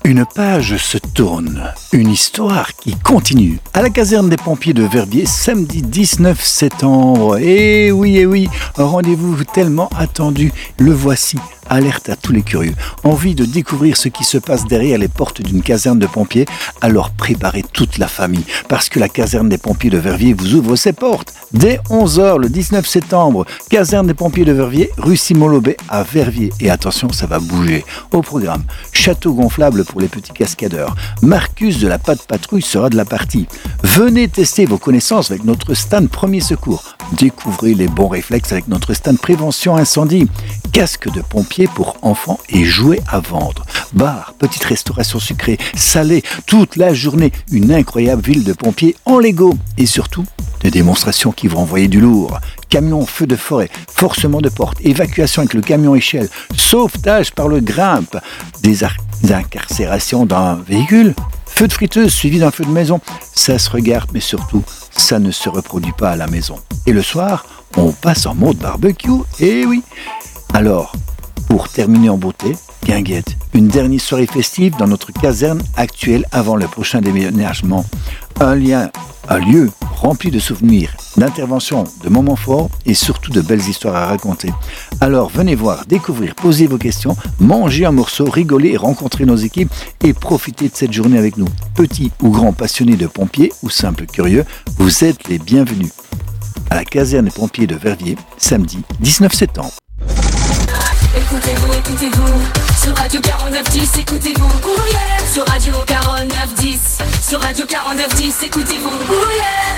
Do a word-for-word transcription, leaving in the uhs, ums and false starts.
Une page se tourne, une histoire qui continue. À la caserne des pompiers de Verviers, samedi dix-neuf septembre. Et oui, et oui, un rendez-vous tellement attendu. Le voici, alerte à tous les curieux. Envie de découvrir ce qui se passe derrière les portes d'une caserne de pompiers? Alors préparez toute la famille, parce que la caserne des pompiers de Verviers vous ouvre ses portes. Dès onze heures, le dix-neuf septembre, caserne des pompiers de Verviers, rue Simon-Lobet à Verviers. Et attention, ça va bouger. Au programme, château gonflable pour les petits cascadeurs. Marcus de la Patte Patrouille sera de la partie. Venez tester vos connaissances avec notre stand Premier Secours. Découvrez les bons réflexes avec notre stand Prévention Incendie. Casque de pompier pour enfants et jouets à vendre. Bar, petite restauration sucrée, salée, toute la journée. Une incroyable ville de pompiers en Lego. Et surtout, des démonstrations qui vont envoyer du lourd. Camion feu de forêt, forcement de porte, évacuation avec le camion échelle, sauvetage par le grimpe, des, ar- des incarcérations d'un véhicule, feu de friteuse suivi d'un feu de maison. Ça se regarde, mais surtout, ça ne se reproduit pas à la maison. Et le soir, on passe en mode barbecue, et oui. Alors, pour terminer en beauté, guinguette, une dernière soirée festive dans notre caserne actuelle avant le prochain déménagement. Un lien, un lieu rempli de souvenirs, d'interventions, de moments forts et surtout de belles histoires à raconter. Alors venez voir, découvrir, poser vos questions, manger un morceau, rigoler et rencontrer nos équipes et profiter de cette journée avec nous. Petits ou grands passionnés de pompiers ou simples curieux, vous êtes les bienvenus. À la caserne des pompiers de Verviers, samedi dix-neuf septembre. Écoutez-vous, écoutez-vous, sur Radio quarante-neuf dix, écoutez-vous, oh yeah. Sur Radio quarante-neuf dix, sur Radio quarante-neuf dix, écoutez-vous, oh yeah.